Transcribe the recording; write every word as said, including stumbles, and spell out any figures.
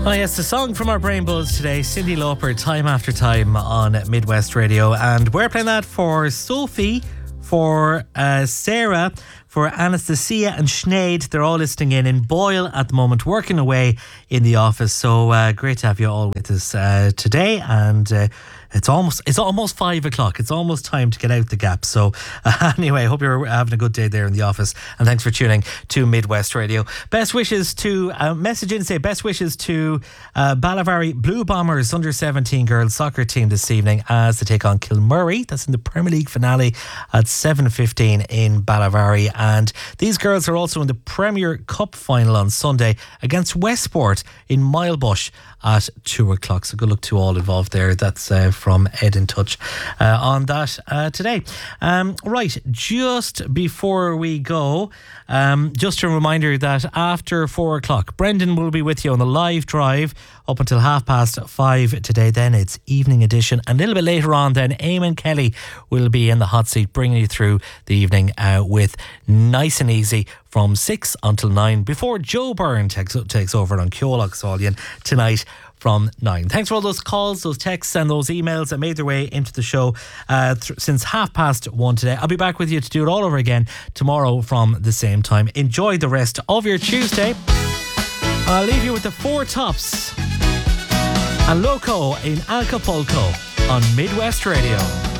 Oh yes, the song from our Brain Buzz today, Cyndi Lauper, Time After Time on Midwest Radio. And we're playing that for Sophie, for uh, Sarah, for Anastasia and Sinead. They're all listening in in Boyle at the moment, working away in the office. So uh, great to have you all with us uh, today. And uh, it's almost it's almost five o'clock. It's almost time to get out the gap. So uh, anyway, I hope you're having a good day there in the office. And thanks for tuning to Midwest Radio. Best wishes to, uh, message in, say best wishes to uh, Ballavari Blue Bombers under seventeen girls soccer team this evening as they take on Kilmurray. That's in the Premier League finale at seven fifteen in Ballavari. And these girls are also in the Premier Cup final on Sunday against Westport in Milebush at two o'clock. So good luck to all involved there. That's uh, from Ed in Touch uh, on that uh, today. Um, right, just before we go, um, just a reminder that after four o'clock, Brendan will be with you on the live drive up until half past five today. Then it's evening edition. And a little bit later on then, Eamon Kelly will be in the hot seat bringing you through the evening uh, with Nice and Easy from six until nine before Joe Byrne takes, takes over on Ceola Solian tonight from nine. Thanks for all those calls, those texts and those emails that made their way into the show uh, th- since half past one today. I'll be back with you to do it all over again tomorrow from the same time. Enjoy the rest of your Tuesday. I'll leave you with the Four Tops and Loco in Acapulco on Midwest Radio.